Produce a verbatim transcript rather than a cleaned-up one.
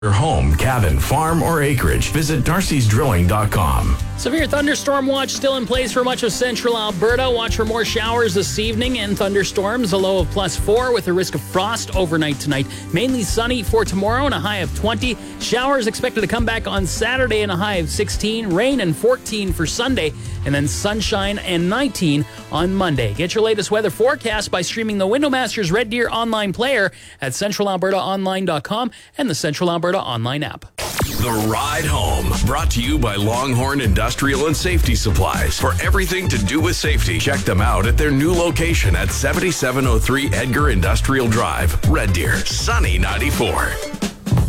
Your home, cabin, farm, or acreage, visit darcys drilling dot com. Severe thunderstorm watch still in place for much of central Alberta. Watch for more showers this evening and thunderstorms, a low of plus four with a risk of frost overnight tonight. Mainly sunny for tomorrow and a high of twenty. Showers expected to come back on Saturday and a high of sixteen. Rain and fourteen for Sunday, and then sunshine and nineteen on Monday. Get your latest weather forecast by streaming the Windowmasters Red Deer online player at central alberta online dot com and the Central Alberta online app. The Ride Home, brought to you by Longhorn Industrial and Safety Supplies. For everything to do with safety, check them out at their new location at seventy-seven oh three Edgar Industrial Drive, Red Deer, Sunny ninety-four.